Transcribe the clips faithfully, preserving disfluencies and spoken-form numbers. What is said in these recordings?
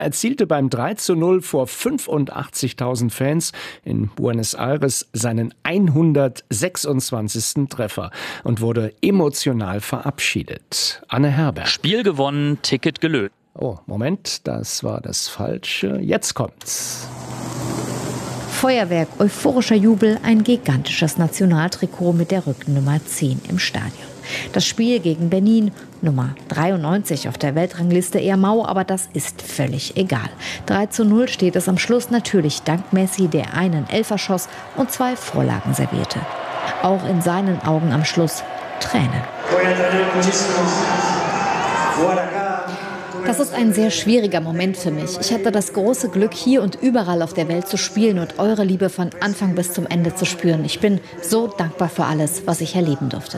erzielte beim drei zu null vor fünfundachtzigtausend Fans in Buenos Aires seinen hundertsechsundzwanzigsten Treffer und wurde emotional verabschiedet. Anne Herberg. Spiel gewonnen, Ticket gelöst. Oh, Moment, das war das Falsche. Jetzt kommt's. Feuerwerk, euphorischer Jubel, ein gigantisches Nationaltrikot mit der Rückennummer zehn im Stadion. Das Spiel gegen Benin, Nummer dreiundneunzig auf der Weltrangliste, eher mau, aber das ist völlig egal. drei zu null steht es am Schluss, natürlich dank Messi, der einen Elfer schoss und zwei Vorlagen servierte. Auch in seinen Augen am Schluss Tränen. Das ist ein sehr schwieriger Moment für mich. Ich hatte das große Glück, hier und überall auf der Welt zu spielen und eure Liebe von Anfang bis zum Ende zu spüren. Ich bin so dankbar für alles, was ich erleben durfte.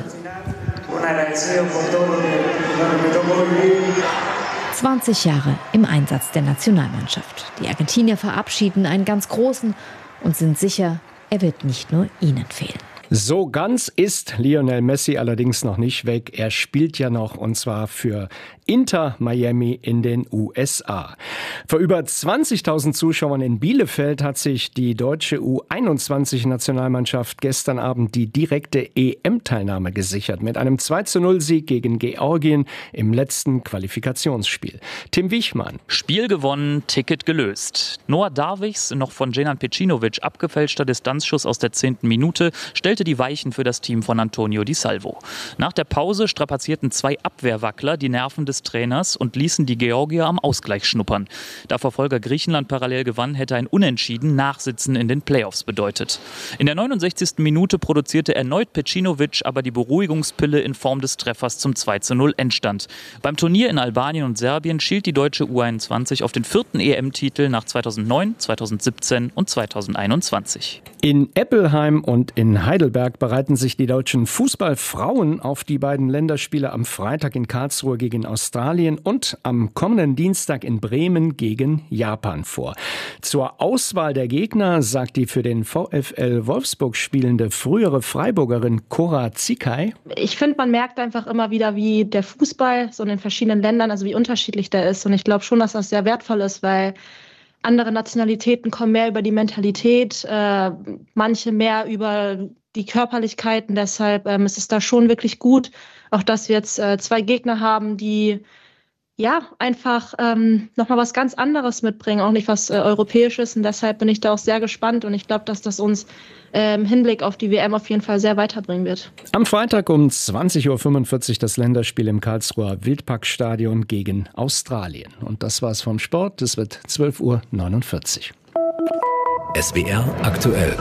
zwanzig Jahre im Einsatz der Nationalmannschaft. Die Argentinier verabschieden einen ganz großen und sind sicher, er wird nicht nur ihnen fehlen. So ganz ist Lionel Messi allerdings noch nicht weg. Er spielt ja noch, und zwar für Inter Miami in den U S A. Vor über zwanzigtausend Zuschauern in Bielefeld hat sich die deutsche U einundzwanzig-Nationalmannschaft gestern Abend die direkte E M-Teilnahme gesichert. Mit einem zwei zu null Sieg gegen Georgien im letzten Qualifikationsspiel. Tim Wichmann. Spiel gewonnen, Ticket gelöst. Noah Darwichs, noch von Dženan Pecinovic abgefälschter Distanzschuss aus der zehnten Minute, stellte die Weichen für das Team von Antonio Di Salvo. Nach der Pause strapazierten zwei Abwehrwackler die Nerven des Trainers und ließen die Georgier am Ausgleich schnuppern. Da Verfolger Griechenland parallel gewann, hätte ein Unentschieden Nachsitzen in den Playoffs bedeutet. In der neunundsechzigsten Minute produzierte erneut Pecinovic aber die Beruhigungspille in Form des Treffers zum zwei zu null Endstand. Beim Turnier in Albanien und Serbien schielt die deutsche U einundzwanzig auf den vierten E M-Titel nach zweitausendneun, zweitausendsiebzehn und zweitausendeinundzwanzig. In Eppelheim und in Heidelberg bereiten sich die deutschen Fußballfrauen auf die beiden Länderspiele am Freitag in Karlsruhe gegen Australien und am kommenden Dienstag in Bremen gegen Japan vor. Zur Auswahl der Gegner sagt die für den VfL Wolfsburg spielende frühere Freiburgerin Cora Zickay: Ich finde, man merkt einfach immer wieder, wie der Fußball so in den verschiedenen Ländern, also wie unterschiedlich der ist. Und ich glaube schon, dass das sehr wertvoll ist, weil andere Nationalitäten kommen mehr über die Mentalität, äh, manche mehr über die Körperlichkeiten. Deshalb ähm, ist es da schon wirklich gut, auch dass wir jetzt äh, zwei Gegner haben, die ja einfach ähm, nochmal was ganz anderes mitbringen, auch nicht was äh, Europäisches. Und deshalb bin ich da auch sehr gespannt und ich glaube, dass das uns äh, im Hinblick auf die W M auf jeden Fall sehr weiterbringen wird. Am Freitag um zwanzig Uhr fünfundvierzig das Länderspiel im Karlsruher Wildparkstadion gegen Australien. Und das war's vom Sport. Es wird zwölf Uhr neunundvierzig. S W R aktuell.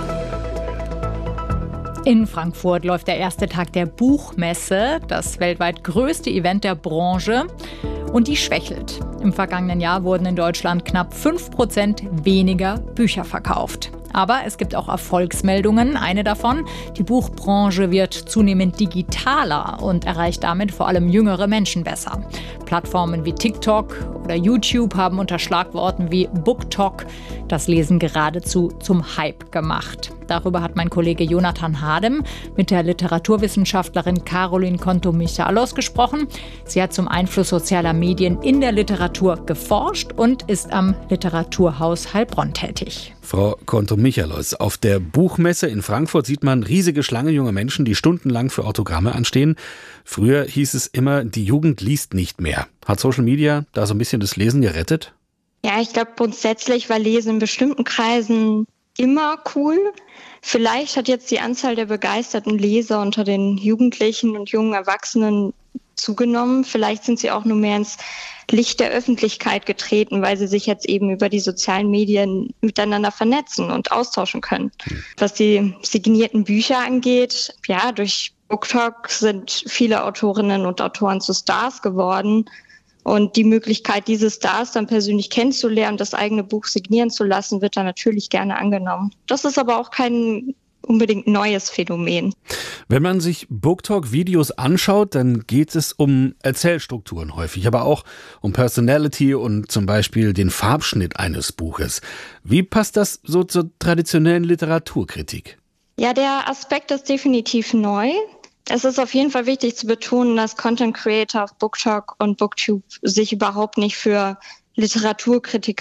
In Frankfurt läuft der erste Tag der Buchmesse, das weltweit größte Event der Branche. Und die schwächelt. Im vergangenen Jahr wurden in Deutschland knapp fünf Prozent weniger Bücher verkauft. Aber es gibt auch Erfolgsmeldungen. Eine davon: Die Buchbranche wird zunehmend digitaler und erreicht damit vor allem jüngere Menschen besser. Plattformen wie TikTok oder YouTube haben unter Schlagworten wie BookTok das Lesen geradezu zum Hype gemacht. Darüber hat mein Kollege Jonathan Hadem mit der Literaturwissenschaftlerin Caroline Kontomichalos gesprochen. Sie hat zum Einfluss sozialer Medien in der Literatur geforscht und ist am Literaturhaus Heilbronn tätig. Frau Kontomichalos, auf der Buchmesse in Frankfurt sieht man riesige Schlangen junger Menschen, die stundenlang für Autogramme anstehen. Früher hieß es immer, die Jugend liest nicht mehr. Hat Social Media da so ein bisschen das Lesen gerettet? Ja, ich glaube grundsätzlich war Lesen in bestimmten Kreisen immer cool. Vielleicht hat jetzt die Anzahl der begeisterten Leser unter den Jugendlichen und jungen Erwachsenen zugenommen. Vielleicht sind sie auch nur mehr ins Licht der Öffentlichkeit getreten, weil sie sich jetzt eben über die sozialen Medien miteinander vernetzen und austauschen können. Was die signierten Bücher angeht, ja, durch BookTok sind viele Autorinnen und Autoren zu Stars geworden. Und die Möglichkeit, diese Stars dann persönlich kennenzulernen, das eigene Buch signieren zu lassen, wird dann natürlich gerne angenommen. Das ist aber auch kein unbedingt neues Phänomen. Wenn man sich BookTok-Videos anschaut, dann geht es um Erzählstrukturen häufig, aber auch um Personality und zum Beispiel den Farbschnitt eines Buches. Wie passt das so zur traditionellen Literaturkritik? Ja, der Aspekt ist definitiv neu. Es ist auf jeden Fall wichtig zu betonen, dass Content Creator auf BookTok und BookTube sich überhaupt nicht für Literaturkritiker